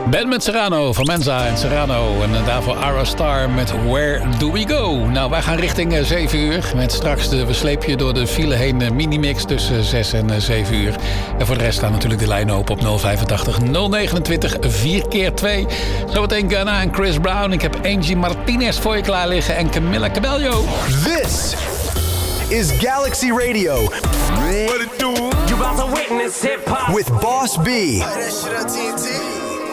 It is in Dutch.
Ben met Serrano van Menza en Serrano. En daarvoor Ara Star met Where Do We Go? Nou, wij gaan richting 7 uur. Met straks we sleep je door de file heen minimix tussen 6 en 7 uur. En voor de rest staan natuurlijk de lijnen open op 085 029 4x2. Zometeen Ghana en Chris Brown. Ik heb Angie Martinez voor je klaar liggen en Camila Cabello. This is Galaxy Radio. What it do? You about to witness hip hop With Boss B. that shit on TNT.